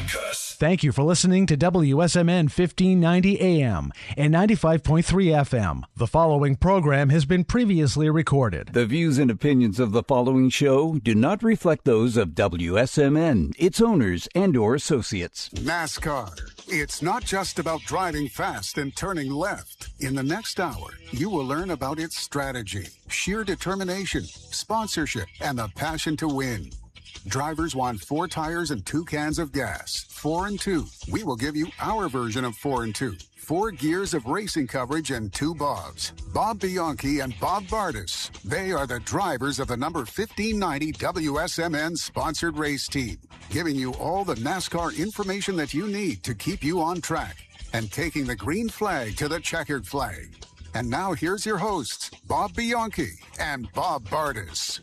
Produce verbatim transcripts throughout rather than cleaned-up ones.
Cuss. Thank you for listening to W S M N fifteen ninety A M and ninety-five point three F M. The following program has been previously recorded. The views and opinions of the following show do not reflect those of W S M N, its owners, and or associates. NASCAR. It's not just about driving fast and turning left. In the next hour, you will learn about its strategy, sheer determination, sponsorship, and the passion to win. Drivers want four tires and two cans of gas. Four and two. We will give you our version of four and two. Four gears of racing coverage and two Bobs. Bob Bianchi and Bob Bardis. They are the drivers of the number fifteen ninety W S M N sponsored race team, giving you all the NASCAR information that you need to keep you on track and taking the green flag to the checkered flag. And now here's your hosts, Bob Bianchi and Bob Bardis.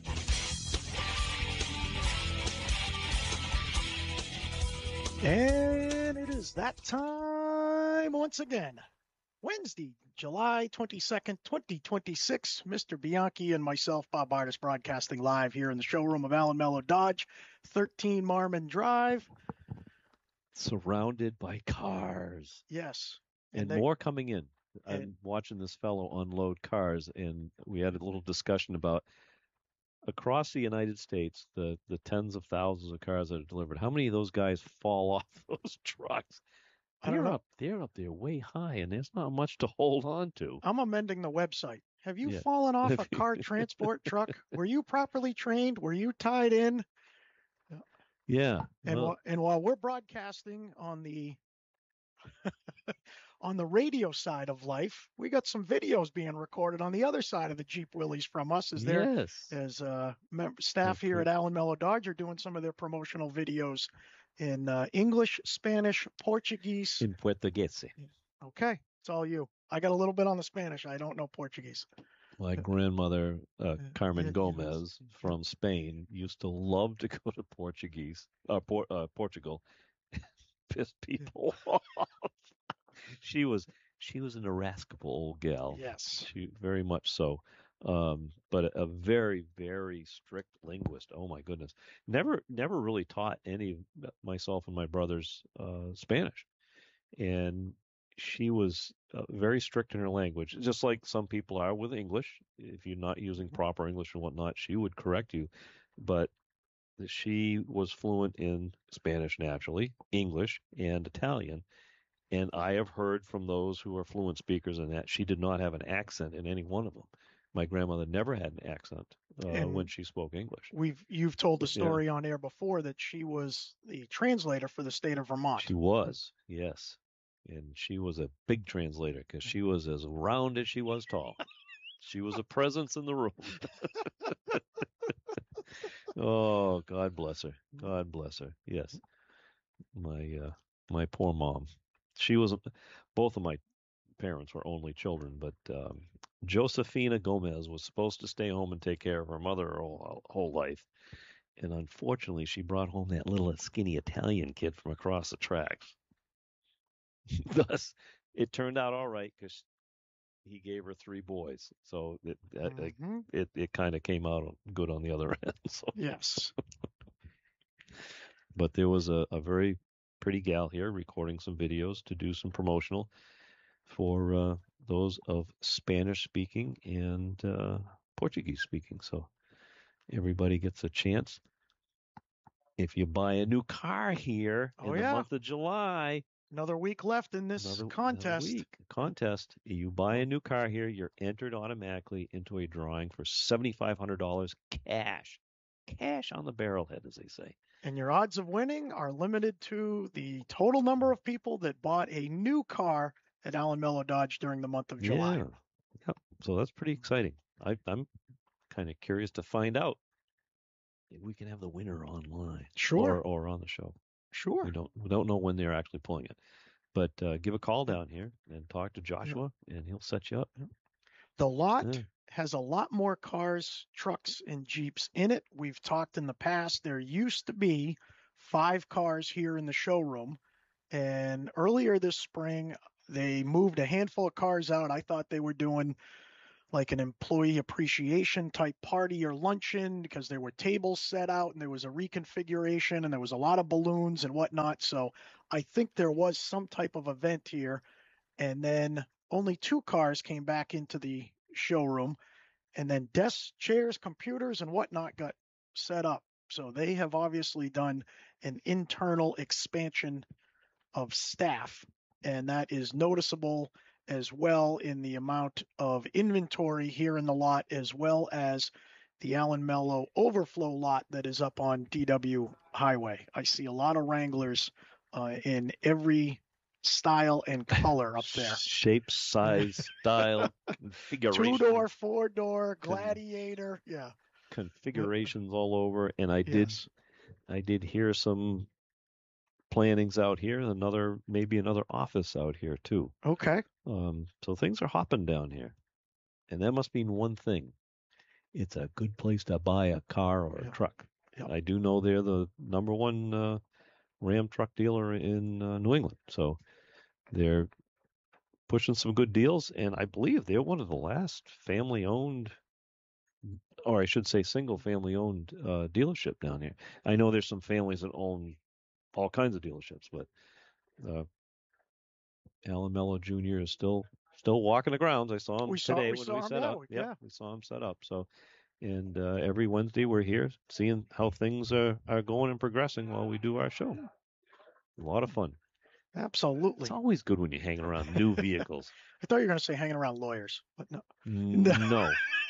And it is that time once again. Wednesday, July twenty-second, twenty twenty-six. Mister Bianchi and myself, Bob Bardis, broadcasting live here in the showroom of Allen Mello Dodge, thirteen Marmon Drive. Surrounded by cars. Yes. And, and they, more coming in. and, I'm watching this fellow unload cars, and we had a little discussion about across the United States, the, the tens of thousands of cars that are delivered, how many of those guys fall off those trucks? I don't they're know. Up, they're up there way high, and there's not much to hold on to. I'm amending the website. Have you Yeah. fallen off a car transport truck? Were you properly trained? Were you tied in? Yeah. And, well, while, and while we're broadcasting on the on the radio side of life, we got some videos being recorded on the other side of the Jeep Willys from us as there yes. as uh, mem- staff here at Allen Mello Dodge are doing some of their promotional videos in uh, English, Spanish, Portuguese. In Portuguese. Okay, it's all you. I got a little bit on the Spanish. I don't know Portuguese. My grandmother, uh, Carmen yeah, Gomez yes. from Spain, used to love to go to Portuguese, uh, Por- uh, Portugal, piss people off. She was she was an irascible old gal. Yes. She very much so. Um, but a, a very, very strict linguist. Oh my goodness. Never never really taught any of myself and my brothers uh, Spanish. And she was uh, very strict in her language, just like some people are with English. If you're not using proper English and whatnot, she would correct you. But she was fluent in Spanish naturally, English, and Italian. And I have heard from those who are fluent speakers in that she did not have an accent in any one of them. My grandmother never had an accent uh, when she spoke English. We've you've told the story yeah. on air before that she was the translator for the state of Vermont. She was, yes. And she was a big translator because she was as round as she was tall. She was a presence in the room. Oh, God bless her. God bless her. Yes. My uh, my poor mom. She was, both of my parents were only children, but um, Josefina Gomez was supposed to stay home and take care of her mother her whole, whole life. And unfortunately, she brought home that little skinny Italian kid from across the tracks. Thus, it turned out all right because he gave her three boys. So it mm-hmm. it, it, it kind of came out good on the other end. So. Yes. But there was a, a very pretty gal here recording some videos to do some promotional for uh, those of Spanish speaking and uh, Portuguese speaking. So everybody gets a chance. If you buy a new car here oh, in yeah. the month of July, another week left in this another, contest. Another week. Contest. You buy a new car here, you're entered automatically into a drawing for seventy-five hundred dollars cash. Cash on the barrelhead, as they say. And your odds of winning are limited to the total number of people that bought a new car at Allen Mello Dodge during the month of July. Yeah. Yep. So that's pretty exciting. I, I'm kind of curious to find out if we can have the winner online. Sure. Or, or on the show. Sure. We don't we don't know when they're actually pulling it. But uh, give a call down here and talk to Joshua, yeah. and he'll set you up. The lot yeah. has a lot more cars, trucks, and Jeeps in it. We've talked in the past. There used to be five cars here in the showroom. And earlier this spring, they moved a handful of cars out. I thought they were doing like an employee appreciation type party or luncheon, because there were tables set out and there was a reconfiguration and there was a lot of balloons and whatnot. So I think there was some type of event here. And then only two cars came back into the showroom, and then desks, chairs, computers, and whatnot got set up. So they have obviously done an internal expansion of staff, and that is noticeable as well in the amount of inventory here in the lot, as well as the Allen Mello overflow lot that is up on D W Highway. I see a lot of Wranglers uh, in every style and color up there. Shape, size, style, configuration. Two-door, four-door, Gladiator, yeah. Configurations all over, and I Yes. did, I did hear some plannings out here, another maybe another office out here too. Okay. Um, so things are hopping down here, and that must mean one thing: it's a good place to buy a car or a Yeah. truck. Yep. I do know they're the number one uh, Ram truck dealer in uh, New England, so they're pushing some good deals, and I believe they're one of the last family-owned, or I should say single family-owned uh, dealership down here. I know there's some families that own all kinds of dealerships, but uh, Allen Mello Junior is still still walking the grounds. I saw him We saw- today we when saw we him, set yeah, up. we- Yep, yeah. we saw him set up. So, and uh, every Wednesday we're here seeing how things are, are going and progressing while we do our show. A lot of fun. Absolutely. It's always good when you're hanging around new vehicles. I thought you were going to say hanging around lawyers, but no. N- No.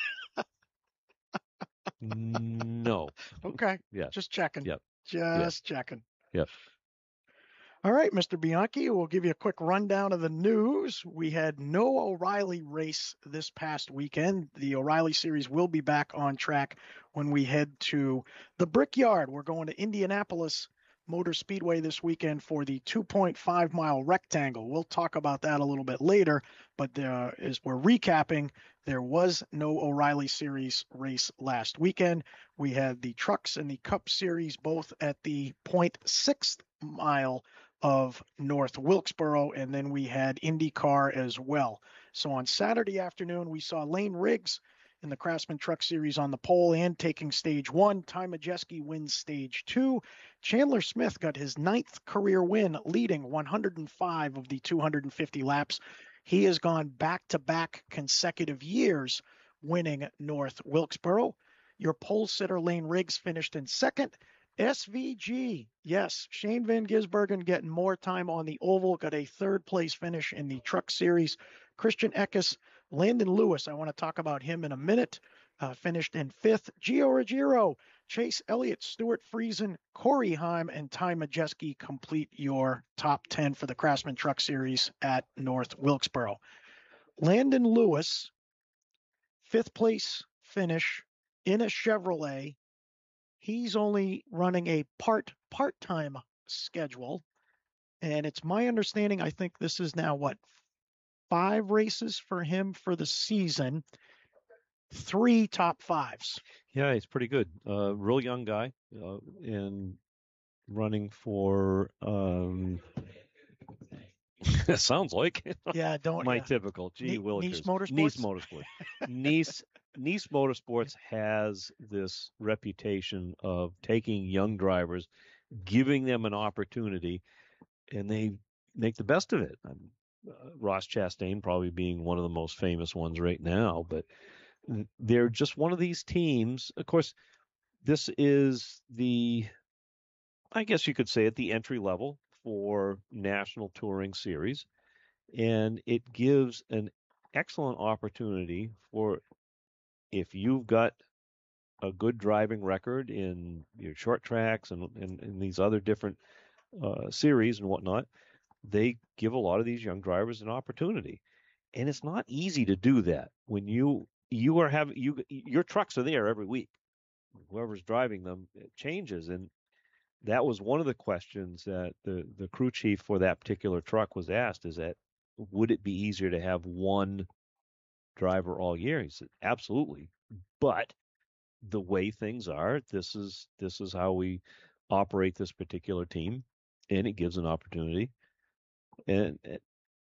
No. Okay. Yeah. Just checking. Yep. Just checking. Yep. All right, Mister Bianchi, we'll give you a quick rundown of the news. We had no O'Reilly race this past weekend. The O'Reilly series will be back on track when we head to the Brickyard. We're going to Indianapolis Motor Speedway this weekend for the two point five mile rectangle. We'll talk about that a little bit later, but uh, as we're recapping, there was no O'Reilly Series race last weekend. We had the Trucks and the Cup Series both at the point six mile of North Wilkesboro, and then we had IndyCar as well. So on Saturday afternoon, we saw Lane Riggs in the Craftsman Truck Series on the pole and taking stage one. Ty Majeski wins stage two. Chandler Smith got his ninth career win, leading one hundred five of the two hundred fifty laps. He has gone back-to-back consecutive years winning North Wilkesboro. Your pole sitter, Lane Riggs, finished in second. S V G, yes, Shane Van Gisbergen getting more time on the oval, got a third place finish in the Truck Series. Christian Eckes, Landon Lewis, I want to talk about him in a minute, uh, finished in fifth. Gio Ruggiero, Chase Elliott, Stuart Friesen, Corey Heim, and Ty Majeski complete your top ten for the Craftsman Truck Series at North Wilkesboro. Landon Lewis, fifth place finish in a Chevrolet. He's only running a part part-time schedule, and it's my understanding, I think this is now, what, five races for him for the season, three top fives. Yeah, he's pretty good. Uh, real young guy, uh, and running for. Um, it sounds like Yeah, don't. my yeah. typical. Gee, Ne- Willikers. Nice Motorsports? Nice Motorsports. Nice Nice Motorsports has this reputation of taking young drivers, giving them an opportunity, and they make the best of it. Um, uh, Ross Chastain probably being one of the most famous ones right now, but they're just one of these teams. Of course, this is the, I guess you could say at the entry level for National Touring Series, and it gives an excellent opportunity for, if you've got a good driving record in your short tracks and, and, and these other different uh, series and whatnot, they give a lot of these young drivers an opportunity. And it's not easy to do that when you you are having you your trucks are there every week. Whoever's driving them, it changes, and that was one of the questions that the the crew chief for that particular truck was asked: is that would it be easier to have one driver all year? He said, absolutely, but the way things are, this is this is how we operate this particular team, and it gives an opportunity. And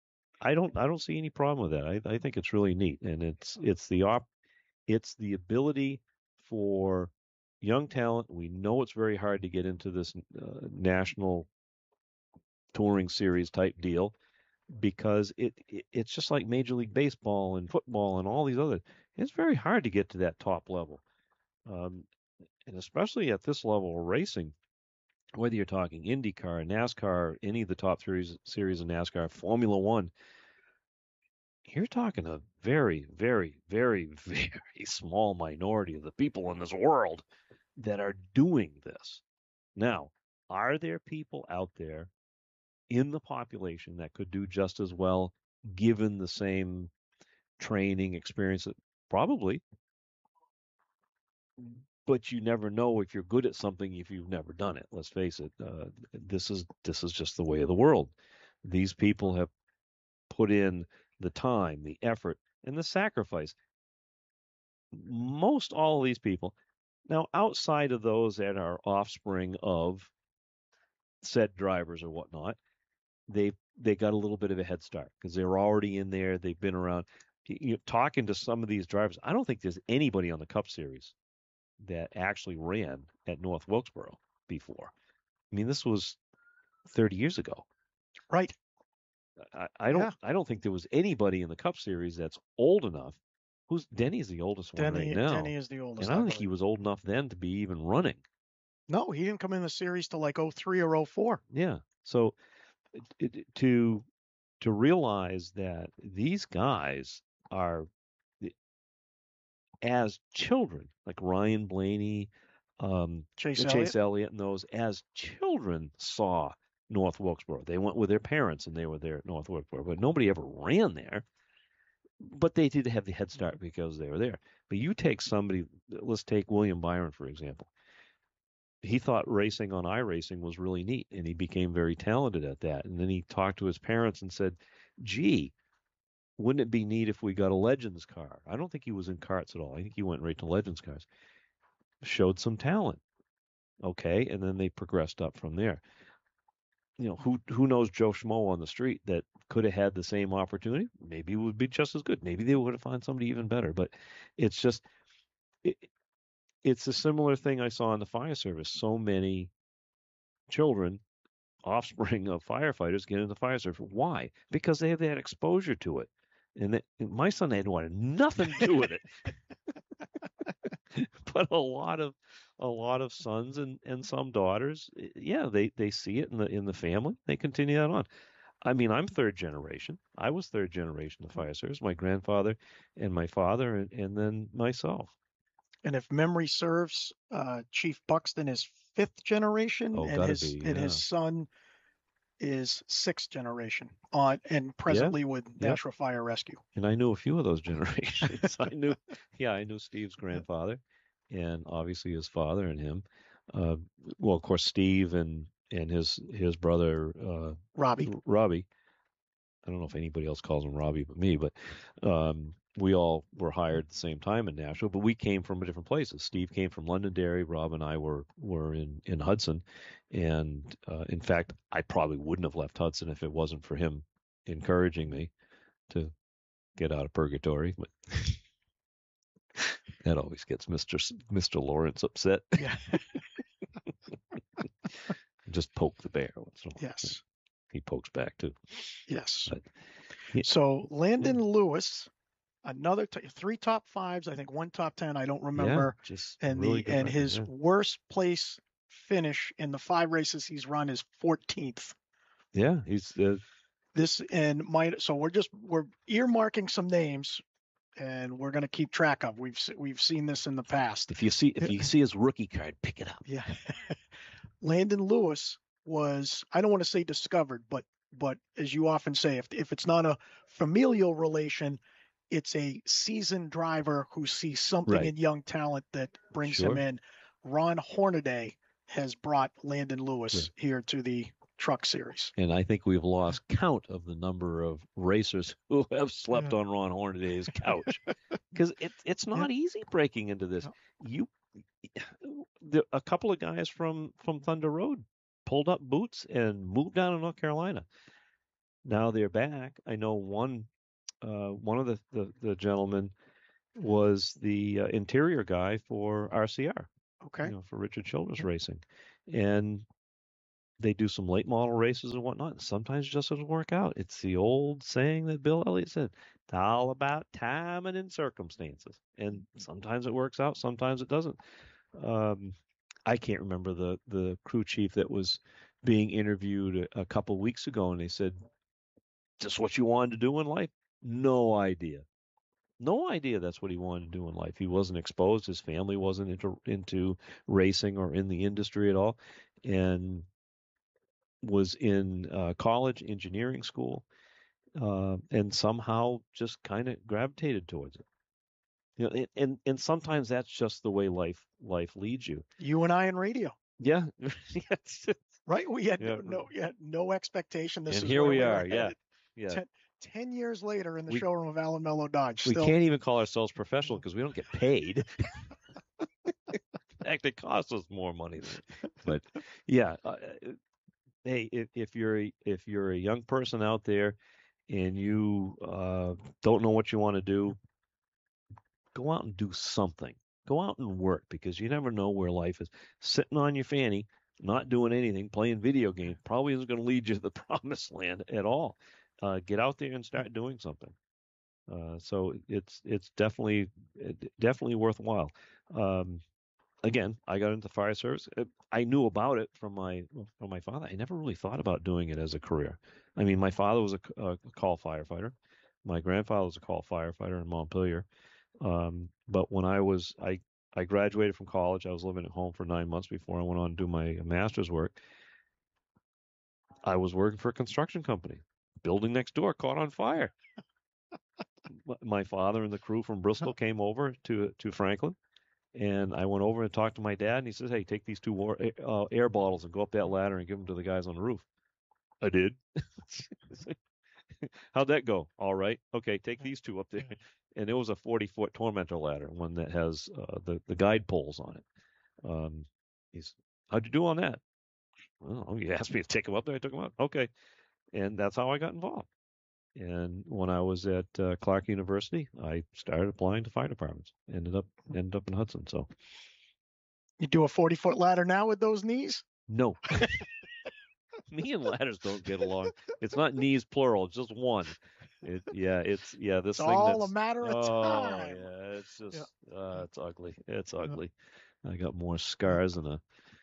I don't I don't see any problem with that. I, I think it's really neat, and it's it's the op it's the ability for young talent. We know it's very hard to get into this uh, national touring series type deal because it, it it's just like Major League Baseball and football and all these other. It's very hard to get to that top level, um, and especially at this level of racing. Whether you're talking IndyCar, NASCAR, any of the top series series of NASCAR, Formula One, you're talking a very, very, very, very small minority of the people in this world that are doing this. Now, are there people out there in the population that could do just as well given the same training experience? Probably. But you never know if you're good at something if you've never done it. Let's face it. Uh, this is this is just the way of the world. These people have put in the time, the effort, and the sacrifice. Most all of these people, now outside of those that are offspring of said drivers or whatnot, they they got a little bit of a head start because they're already in there. They've been around. You know, talking to some of these drivers, I don't think there's anybody on the Cup Series that actually ran at North Wilkesboro before. I mean, this was thirty years ago. Right. I, I don't. Yeah. I don't think there was anybody in the Cup Series that's old enough. Who's Denny's the oldest one Denny, right now? Denny is the oldest. And I don't I think he believe. was old enough then to be even running. No, he didn't come in the series till like oh three or oh four. Yeah. So it, it, to to realize that these guys are as children, like Ryan Blaney, um, Chase Chase Elliott. Elliott, and those as children saw North Wilkesboro. They went with their parents and they were there at North Wilkesboro, but nobody ever ran there. But they did have the head start because they were there. But you take somebody, let's take William Byron, for example. He thought racing on iRacing was really neat, and he became very talented at that. And then he talked to his parents and said, gee, wouldn't it be neat if we got a Legends car? I don't think he was in karts at all. I think he went right to Legends cars. Showed some talent. Okay, and then they progressed up from there. You know, who who knows Joe Schmo on the street that could have had the same opportunity? Maybe it would be just as good. Maybe they would have found somebody even better. But it's just, it, it's a similar thing I saw in the fire service. So many children, offspring of firefighters, get into the fire service. Why? Because they have that exposure to it. And that, my son had wanted nothing to do with it. But a lot of a lot of sons and, and some daughters, yeah, they, they see it in the in the family. They continue that on. I mean, I'm third generation. I was third generation of fire service. My grandfather and my father, and, and then myself. And if memory serves, uh, Chief Buxton is fifth generation, Oh, and gotta his be, and yeah. his son is sixth generation on and presently with Yep. Natural Fire Rescue. And I knew a few of those generations. I knew, yeah, I knew Steve's grandfather, and obviously his father and him. Uh, well, of course, Steve and and his his brother uh, Robbie. Robbie. I don't know if anybody else calls him Robbie but me, but um, we all were hired at the same time in Nashville, but we came from different places. Steve came from Londonderry. Rob and I were were in in Hudson, and uh, in fact, I probably wouldn't have left Hudson if it wasn't for him encouraging me to get out of purgatory. But that always gets Mister S- Mister Lawrence upset. Yeah. Just poke the bear once in a while. Yes. He pokes back too. Yes. But, yeah. So Landon Lewis, another t- three top fives, I think one top ten. I don't remember. Yeah, just and really the good and record, his yeah. worst place finish in the five races he's run is fourteenth. Yeah, he's uh, This and my so we're just we're earmarking some names, and we're going to keep track of. We've se- we've seen this in the past. if you see if you see his rookie card, pick it up. Yeah. Landon Lewis was, I don't want to say discovered, but but as you often say, if if it's not a familial relation, it's a seasoned driver who sees something Right. in young talent that brings Sure. him in. Ron Hornaday has brought Landon Lewis Yeah. here to the Truck Series. And I think we've lost count of the number of racers who have slept Yeah. on Ron Hornaday's couch because it, it's not easy breaking into this. You, the, a couple of guys from from Thunder Road pulled up boots and moved down to North Carolina. now they're back. I know one uh, one of the, the, the gentlemen was the uh, interior guy for R C R, Okay. you know, for Richard Childress Racing. And they do some late model races and whatnot. Sometimes it just doesn't work out. It's the old saying that Bill Elliott said, it's all about timing and circumstances. And sometimes it works out, sometimes it doesn't. Um, I can't remember the, the crew chief that was being interviewed a, a couple weeks ago, and they said, just what you wanted to do in life? No idea. No idea that's what he wanted to do in life. He wasn't exposed. His family wasn't into into racing or in the industry at all, and was in uh, college, engineering school, uh, and somehow just kind of gravitated towards it. You know, and, and and sometimes that's just the way life life leads you. You and I in radio. Yeah, right. We had yeah. no, no, we had no expectation. This and is here where we we are. Yeah, headed. yeah. Ten, ten years later in the we, showroom of Alan Mello Dodge. We still... can't even call ourselves professional because we don't get paid. In fact, it costs us more money. Than, but yeah, uh, hey, if, if you're a, if you're a young person out there and you uh, don't know what you want to do, go out and do something. Go out and work, because you never know where life is. Sitting on your fanny, not doing anything, playing video games, probably isn't going to lead you to the promised land at all. Uh, get out there and start doing something. Uh, so it's it's definitely definitely worthwhile. Um, again, I got into fire service. I knew about it from my from my father. I never really thought about doing it as a career. I mean, my father was a, a call firefighter. My grandfather was a call firefighter in Montpelier. Um, but when I was I I graduated from college, I was living at home for nine months before I went on to do my master's work. I was working for a construction company. Building next door caught on fire. My father and the crew from Bristol came over to to Franklin, and I went over and talked to my dad, and he says, hey, take these two war, uh, air bottles and go up that ladder and give them to the guys on the roof. I did. How'd that go? All right. Okay, take these two up there. And it was a forty-foot Tormentor ladder, one that has uh, the, the guide poles on it. Um, he's, how'd you do on that? Well, you asked me to take him up there. I took him up. Okay. And that's how I got involved. And when I was at uh, Clark University, I started applying to fire departments. Ended up ended up in Hudson. So, you do a forty-foot ladder now with those knees? No. Me and ladders don't get along. It's not knees plural. It's just one. It, yeah, it's yeah. This it's thing all that's, a matter of oh, time. Yeah, it's just yeah. uh, it's ugly. It's ugly. Yeah. I got more scars than a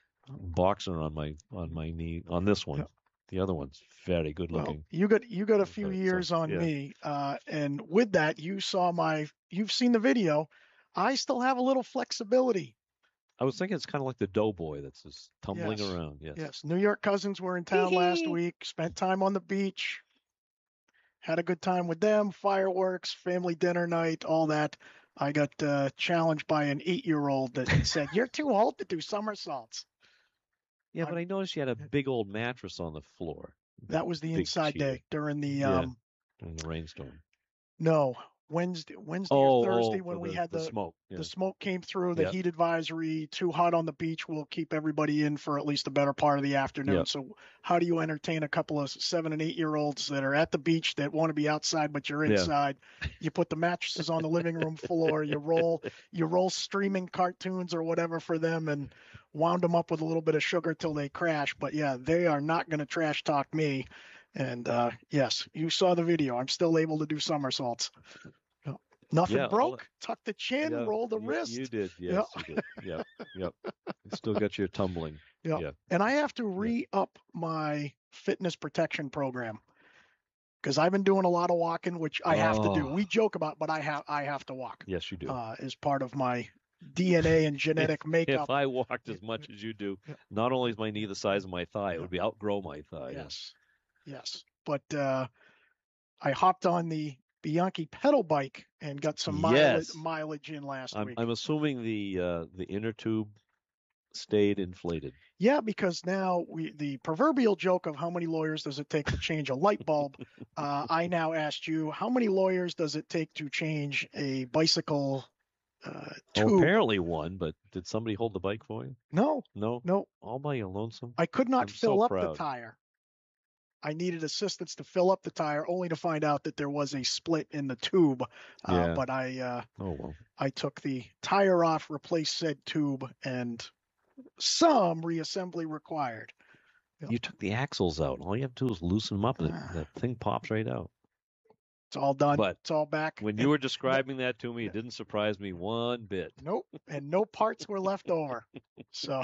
boxer on my on my knee on this one. Yeah. The other one's very good looking. Well, you got you got a few but, years so, on yeah. me, uh, and with that, you saw my. You've seen the video. I still have a little flexibility. I was thinking it's kind of like the doughboy that's just tumbling yes. around. Yes. Yes. New York cousins were in town last week. Spent time on the beach. Had a good time with them. Fireworks, family dinner night, all that. I got uh, challenged by an eight-year-old that said, "You're too old to do somersaults." Yeah, but I, I noticed you had a big old mattress on the floor. That was the inside cheater. Day during the yeah, um, during the rainstorm. No. Wednesday, Wednesday oh, or Thursday oh, when we the, had the, the smoke. Yeah. The smoke came through, the yep. heat advisory, too hot on the beach will keep everybody in for at least the better part of the afternoon. Yep. So how do you entertain a couple of seven and eight year olds that are at the beach that want to be outside, but you're inside? Yeah. You put the mattresses on the living room floor, you roll, you roll streaming cartoons or whatever for them and wound them up with a little bit of sugar till they crash. But yeah, they are not going to trash talk me. And uh, yes, you saw the video. I'm still able to do somersaults. Nothing yeah, broke. Tuck the chin, yeah, roll the you, wrist. You did, yes, yep. you did. Yep, yep. You still got your tumbling. Yep. Yeah. And I have to re-up my fitness protection program because I've been doing a lot of walking, which I have oh. to do. We joke about, but I have I have to walk. Yes, you do. Uh, as part of my D N A and genetic if, makeup. If I walked as much as you do, not only is my knee the size of my thigh, it would be outgrow my thigh. Yes, yes. But uh, I hopped on the Bianchi pedal bike and got some yes. mileage, mileage in last I'm, week. I'm assuming the uh, the inner tube stayed inflated. Yeah, because now we the proverbial joke of how many lawyers does it take to change a light bulb? uh, I now asked you, how many lawyers does it take to change a bicycle uh, tube? Well, apparently one, but did somebody hold the bike for you? No. No? No. All by your lonesome? I could not I'm fill so up proud. the tire. I needed assistance to fill up the tire, only to find out that there was a split in the tube. Uh, Yeah. But I uh, Oh, well. I took the tire off, replaced said tube, and some reassembly required. Yep. You took the axles out. All you have to do is loosen them up, and Ah. it, that thing pops right out. It's all done. But it's all back. When you were describing that to me, it didn't surprise me one bit. Nope. And no parts were left over. So,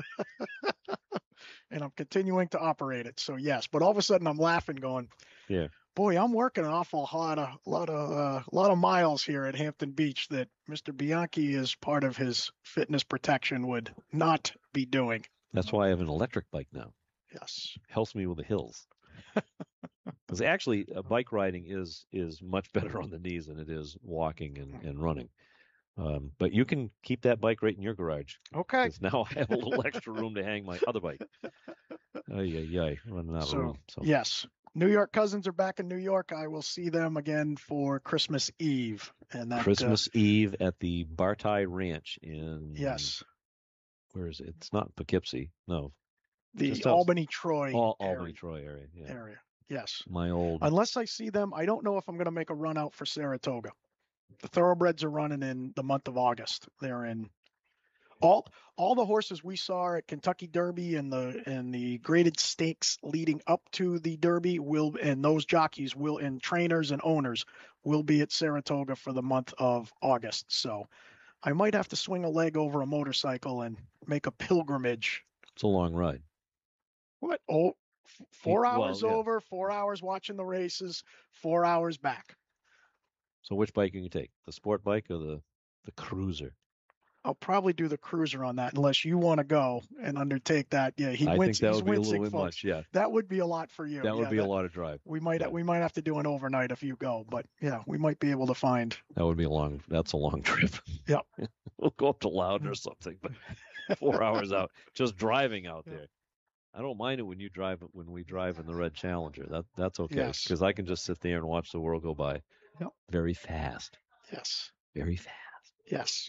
and I'm continuing to operate it. So yes, but all of a sudden I'm laughing going, Yeah. boy, I'm working an awful lot of, lot of, uh, lot of miles here at Hampton Beach that Mister Bianchi, as part of his fitness protection, would not be doing. That's why I have an electric bike now. Yes. Helps me with the hills. Because actually, uh, bike riding is is much better on the knees than it is walking and, and running. Um, but you can keep that bike right in your garage. Okay. Because now I have a little extra room to hang my other bike. Ay, ay, ay, running out So, of room. So yes, New York Cousins are back in New York. I will see them again for Christmas Eve. And that, Christmas uh, Eve at the Bartai Ranch in yes, where is it? It's not Poughkeepsie. No, the just outs- Albany Troy Al- area. Albany Troy area. Yeah, area. Yes. my old. Unless I see them, I don't know if I'm going to make a run out for Saratoga. The thoroughbreds are running in the month of August. They're in all all the horses we saw at Kentucky Derby and the and the graded stakes leading up to the Derby will, and those jockeys will, and trainers and owners will be at Saratoga for the month of August. So I might have to swing a leg over a motorcycle and make a pilgrimage. It's a long ride. What? Oh, f- four Well, hours yeah. over, four hours watching the races, four hours back. So which bike can you take? The sport bike or the the cruiser? I'll probably do the cruiser on that unless you want to go and undertake that. Yeah, he I wins. think that he's would be a wincing, little bit folks. much. Yeah, That would be a lot for you. that would Yeah, be a lot of drive. We might Yeah. we might have to do an overnight if you go, but yeah, we might be able to find. That would be a long. That's a long trip. Yep. We'll go up to Loudon or something, but four hours out just driving out there. I don't mind it when you drive when we drive in the Red Challenger. That that's okay Yes. because I can just sit there and watch the world go by. Yep. Very fast. Yes. Very fast. Yes.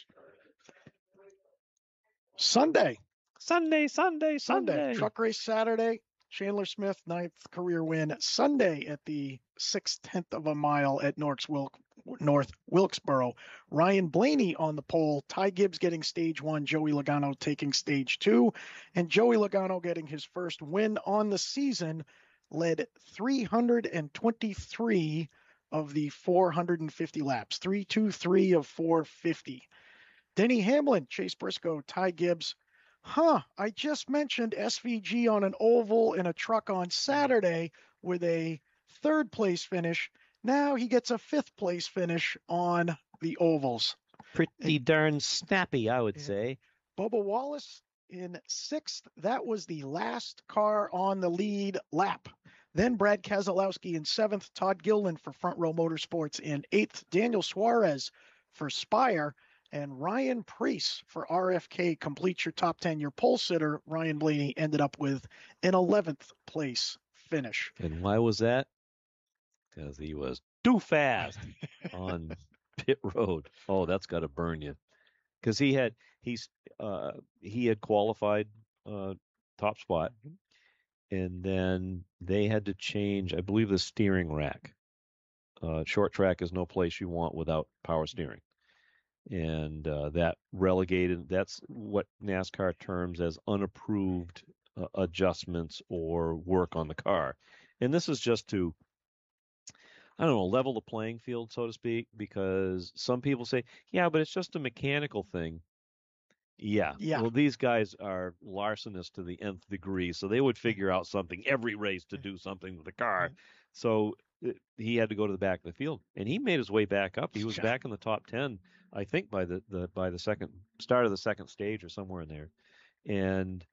Sunday. Sunday, Sunday, Sunday. Truck race Saturday. Chandler Smith, ninth career win. Sunday at the six tenth of a mile at North, Wilk, North Wilkesboro. Ryan Blaney on the pole. Ty Gibbs getting stage one. Joey Logano taking stage two. And Joey Logano getting his first win on the season. Led three hundred twenty-three of the four hundred fifty laps. three twenty-three of four fifty. Denny Hamlin, Chase Briscoe, Ty Gibbs. Huh, I just mentioned S V G on an oval in a truck on Saturday with a third place finish. Now he gets a fifth place finish on the ovals. Pretty darn snappy, I would Yeah. say. Bubba Wallace in sixth. That was the last car on the lead lap. Then Brad Keselowski in seventh. Todd Gilliland for Front Row Motorsports in eighth. Daniel Suarez for Spire. And Ryan Preece for R F K completes your top ten. Your pole sitter, Ryan Blaney, ended up with an eleventh place finish. And why was that? Because he was too fast on pit road. Oh, that's got to burn you. Because he had he's uh, he had qualified uh, top spot, and then they had to change, I believe, the steering rack. Uh, short track is no place you want without power steering. And uh, that relegated, that's what NASCAR terms as unapproved uh, adjustments or work on the car. And this is just to, I don't know, level the playing field, so to speak, because some people say, yeah, but it's just a mechanical thing. Yeah. Yeah. Well, these guys are larcenists to the nth degree, so they would figure out something every race to do something with the car. So it, he had to go to the back of the field, and he made his way back up. He was back in the top ten, I think, by the, the by the second start of the second stage or somewhere in there, and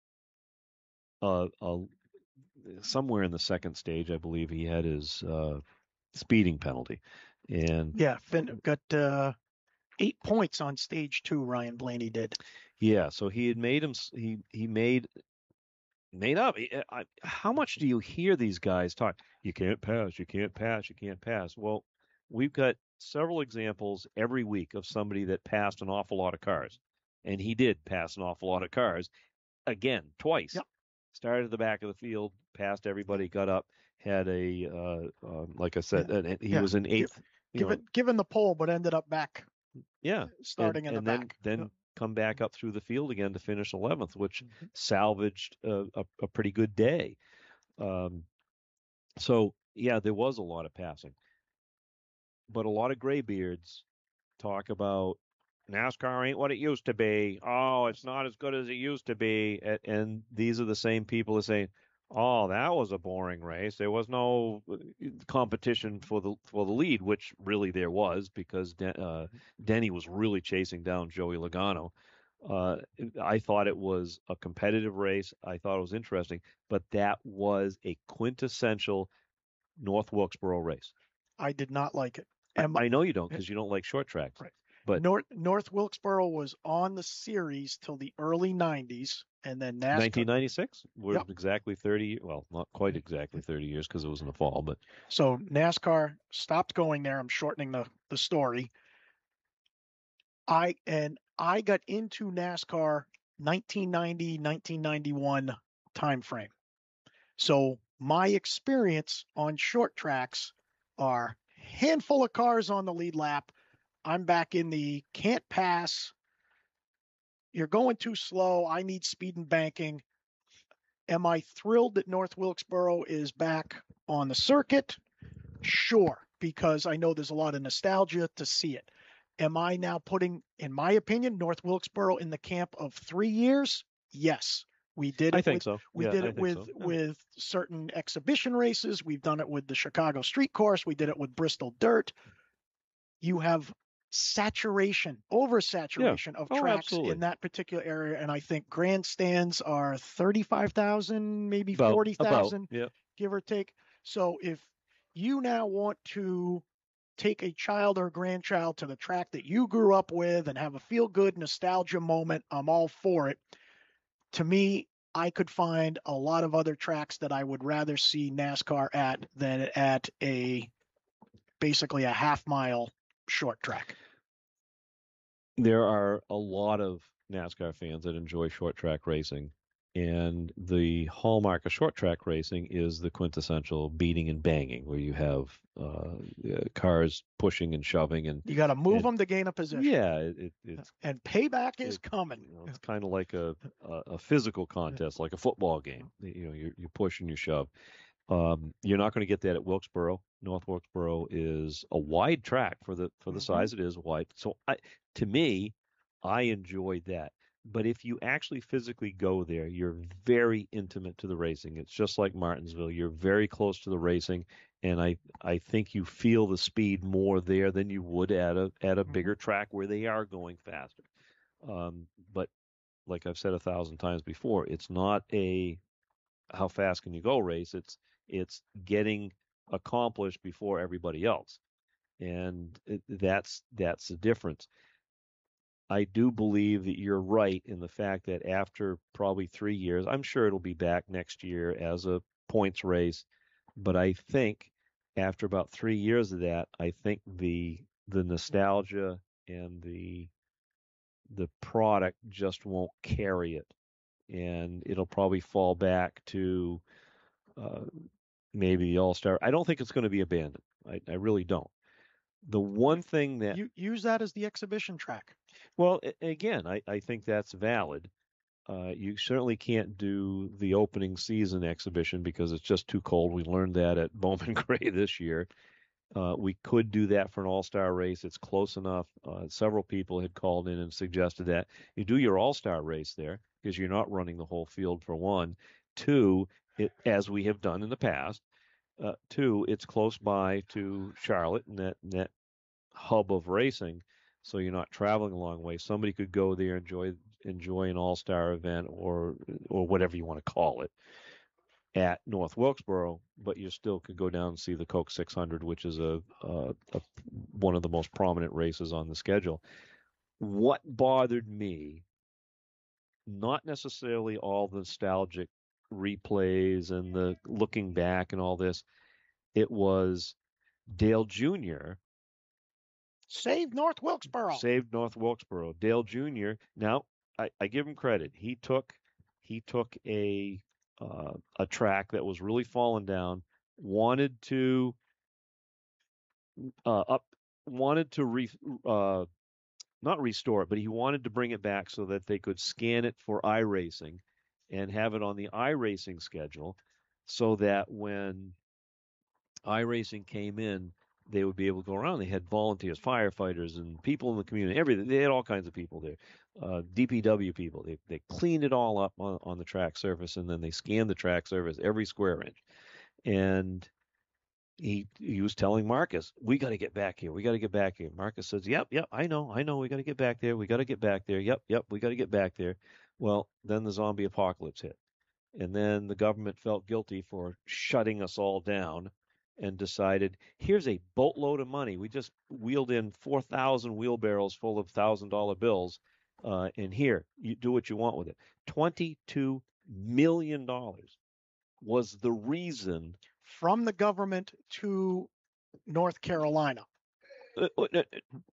uh, uh, somewhere in the second stage, I believe he had his uh, speeding penalty, and Yeah, Finn got uh, eight points on stage two. Ryan Blaney did. yeah, so he had made him. He he made made up. I, how much do you hear these guys talk? You can't pass. You can't pass. You can't pass. Well, we've got several examples every week of somebody that passed an awful lot of cars, and he did pass an awful lot of cars again twice. Yep. Started at the back of the field, passed everybody, got up, had a uh, uh, like I said, Yeah. and he Yeah. was in eighth. you know, Given given the pole, but ended up back yeah, starting and, in the and then back. then Yeah. come back up through the field again to finish eleventh, which Mhm. salvaged a, a, a pretty good day. Um, so yeah, there was a lot of passing, but a lot of graybeards talk about NASCAR ain't what it used to be. Oh, it's not as good as it used to be. And, and these are the same people that say, "Oh, that was a boring race. There was no competition for the for the lead," which really there was because Den, uh, Denny was really chasing down Joey Logano. Uh, I thought it was a competitive race. I thought it was interesting, but that was a quintessential North Wilkesboro race. I did not like it. I, And I know you don't because you don't like short tracks. Right. But North North Wilkesboro was on the series till the early nineties, and then NASCAR. nineteen ninety-six was Yep. exactly thirty. Well, not quite exactly thirty years because it was in the fall, but So NASCAR stopped going there. I'm shortening the the story. I and I got into NASCAR nineteen ninety, nineteen ninety-one timeframe. So my experience on short tracks are handful of cars on the lead lap. I'm back in the can't pass. You're going too slow. I need speed and banking. Am I thrilled that North Wilkesboro is back on the circuit? Sure, because I know there's a lot of nostalgia to see it. Am I now putting, in my opinion, North Wilkesboro in the camp of three years? Yes. We did it I think with, so. We Yeah, did I it think with so. Yeah. with certain exhibition races. We've done it with the Chicago Street Course. We did it with Bristol Dirt. You have saturation, oversaturation of Oh, tracks absolutely. in that particular area, and I think grandstands are thirty-five thousand, maybe About- forty thousand, about, yeah. give or take. So if you now want to take a child or grandchild to the track that you grew up with and have a feel-good nostalgia moment, I'm all for it. To me, I could find a lot of other tracks that I would rather see NASCAR at than at a basically a half mile short track. There are a lot of NASCAR fans that enjoy short track racing, and the hallmark of short track racing is the quintessential beating and banging, where you have uh, uh, cars pushing and shoving, and You got to move and- them to gain a position. yeah, it, it, it's And payback is it- coming. you know, it's kind of like a, a a physical contest, like a football game. You know, you you push and you shove. Um, you're not going to get that at Wilkesboro. North Wilkesboro is a wide track for the for the Mhm. size it is wide. So I, to me, I enjoyed that. But if you actually physically go there, you're very intimate to the racing. It's just like Martinsville. You're very close to the racing, and I I think you feel the speed more there than you would at a at a Mhm. bigger track where they are going faster. Um, but like I've said a thousand times before, it's not a how fast can you go race. It's it's getting accomplished before everybody else, and it, that's that's the difference. I do believe that you're right in the fact that after probably three years, I'm sure it'll be back next year as a points race, but I think after about three years of that, I think the the nostalgia and the the product just won't carry it, and it'll probably fall back to uh, maybe the All Star. I don't think it's going to be abandoned. I, I really don't. The one thing that You use that as the exhibition track. Well, a- again, I, I think that's valid. Uh, you certainly can't do the opening season exhibition because it's just too cold. We learned that at Bowman Gray this year. Uh, we could do that for an all-star race. It's close enough. Uh, several people had called in and suggested that you do your all-star race there because you're not running the whole field for one. Two, it, as we have done in the past. Uh, two, it's close by to Charlotte and that, and that hub of racing, so you're not traveling a long way. Somebody could go there, enjoy enjoy an all-star event or or whatever you want to call it at North Wilkesboro, but you still could go down and see the Coke six hundred, which is a, a, a one of the most prominent races on the schedule. What bothered me, not necessarily all the nostalgic replays and the looking back and all this, it was Dale Junior Save North Wilkesboro. saved North Wilkesboro. Dale Junior Now, I, I give him credit. He took he took a uh, a track that was really falling down, wanted to uh, up, wanted to re, uh, not restore it, but he wanted to bring it back so that they could scan it for iRacing and have it on the iRacing schedule, so that when iRacing came in, they would be able to go around. They had volunteers, firefighters, and people in the community, everything. They had all kinds of people there. Uh, D P W people. They they cleaned it all up on, on the track surface, and then they scanned the track surface every square inch. And he he was telling Marcus, "We got to get back here. We got to get back here." Marcus says, "Yep, yep, I know, I know. We got to get back there. We got to get back there. Yep, yep, we got to get back there." Well, then the zombie apocalypse hit, and then the government felt guilty for shutting us all down, and decided, here's a boatload of money. We just wheeled in four thousand wheelbarrows full of one thousand dollar bills, uh, and here, you do what you want with it. twenty-two million dollars was the reason. From the government to North Carolina. Uh, uh,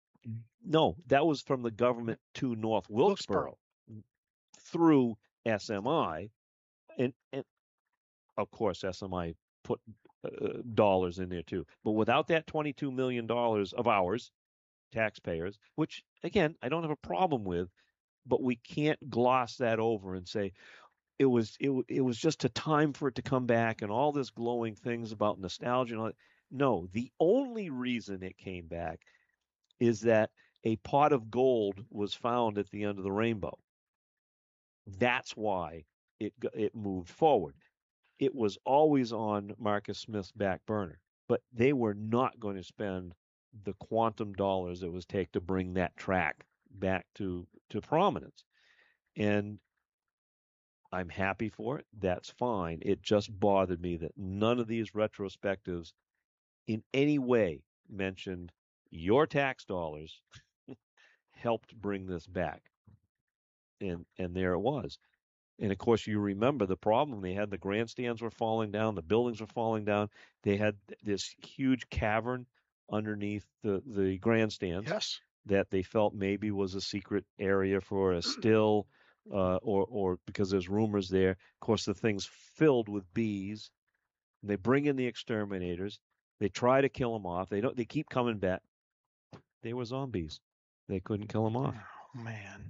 no, that was from the government to North Wilkesboro, Wilkesboro. through S M I. And, and, of course, S M I put uh, dollars in there too. But without that twenty-two million dollars of ours, taxpayers, which, again, I don't have a problem with, but we can't gloss that over and say, it was it, it was just a time for it to come back and all this glowing things about nostalgia and all that. No, the only reason it came back is that a pot of gold was found at the end of the rainbow. That's why it it moved forward. It was always on Marcus Smith's back burner, but they were not going to spend the quantum dollars it was take to bring that track back to to prominence. And I'm happy for it. That's fine. It just bothered me that none of these retrospectives in any way mentioned your tax dollars helped bring this back. And and there it was. And of course, you remember the problem. They had the grandstands were falling down, the buildings were falling down. They had this huge cavern underneath the, the grandstands. Yes. That they felt maybe was a secret area for a still. Uh, or, or because there's rumors there. Of course, the thing's filled with bees. They bring in the exterminators. They try to kill them off. They don't. They keep coming back. They were zombies. They couldn't kill them off. Oh, man.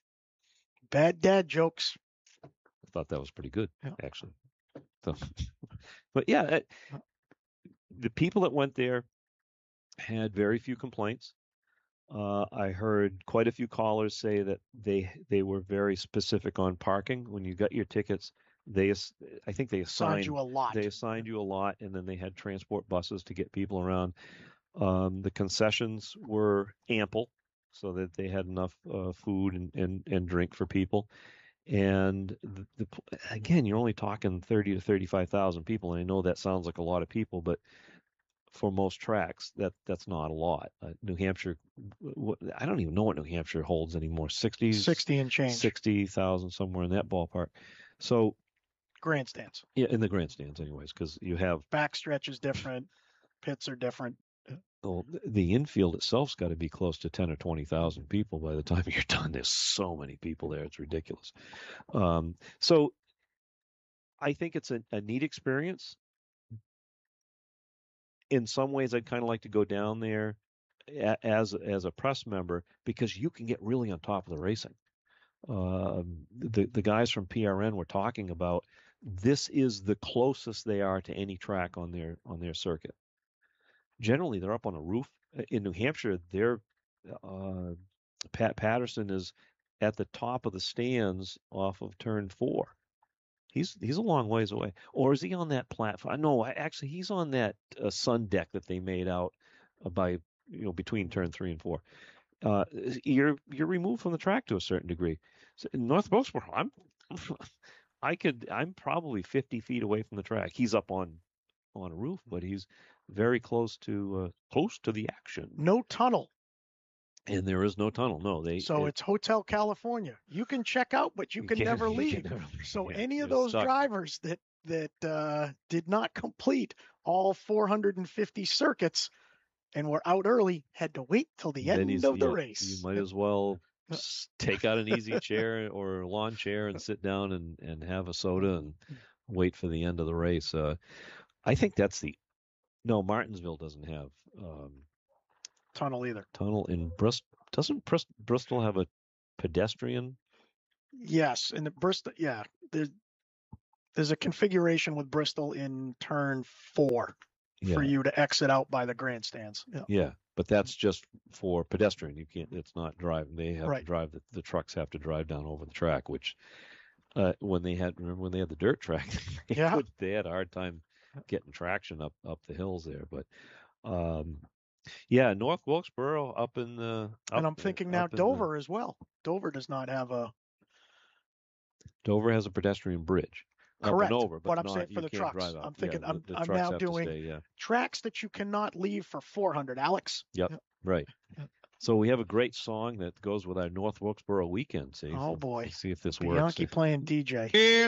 Bad dad jokes. I thought that was pretty good, yeah. actually. So, but yeah, it, the people that went there had very few complaints. Uh, I heard quite a few callers say that they they were very specific on parking. When you got your tickets, they I think they assigned, assigned you a lot. They assigned you a lot, and then they had transport buses to get people around. Um, the concessions were ample, so that they had enough uh, food and, and, and drink for people. And the, the, again, you're only talking thirty to thirty-five thousand people, and I know that sounds like a lot of people, but for most tracks, that that's not a lot. Uh, New Hampshire, I don't even know what New Hampshire holds anymore. sixty, sixty and change. sixty thousand, somewhere in that ballpark. So grandstands. Yeah, in the grandstands, anyways, because you have backstretch is different, pits are different. Well, the infield itself's got to be close to ten or twenty thousand people by the time you're done. There's so many people there; it's ridiculous. Um, so, I think it's a, a neat experience. In some ways, I'd kind of like to go down there as as a press member because you can get really on top of the racing. Uh, the the guys from P R N were talking about this is the closest they are to any track on their on their circuit. Generally, they're up on a roof. In New Hampshire, they're uh, Pat Patterson is at the top of the stands off of turn four. He's he's a long ways away. Or is he on that platform? No, actually, he's on that uh, sun deck that they made out by you know between turn three and four. Uh, you're you're removed from the track to a certain degree. So in North Wilkesboro, I'm I could I'm probably fifty feet away from the track. He's up on on a roof, but he's very close to uh, close to the action. No tunnel. And there is no tunnel. No, they. So it, it's Hotel California. You can check out, but you, you can, can never leave. Can never, so yeah, any of those stuck. drivers that that uh, did not complete all four hundred fifty circuits and were out early had to wait till the end of the yeah, race. You might as well take out an easy chair or a lawn chair and sit down and, and have a soda and wait for the end of the race. Uh, I think that's the no. Martinsville doesn't have um, tunnel either. Tunnel in Bristol. Doesn't Brist- Bristol have a pedestrian? Yes, and the Bristol. Yeah, there's there's a configuration with Bristol in turn four Yeah. for you to exit out by the grandstands. Yeah. Yeah, but that's just for pedestrian. You can't. It's not driving. They have Right. to drive. The, the trucks have to drive down over the track. Which, uh, when they had remember when they had the dirt track, they, Yeah. could, they had a hard time getting traction up up the hills there. But, um, yeah, North Wilkesboro up in the. Up, And I'm thinking now up in Dover as well. Dover does not have a. The, Dover has a pedestrian bridge. Up Correct. and over, but what I'm not, saying for you the can't trucks. drive up. I'm thinking yeah, I'm, the, the I'm trucks now have to doing stay, yeah. tracks that you cannot leave for four hundred, Alex. Yep. Yep. Right. Yep. So we have a great song that goes with our North Wilkesboro weekend. See, Oh so boy. see if this Bianchi works. playing D J. In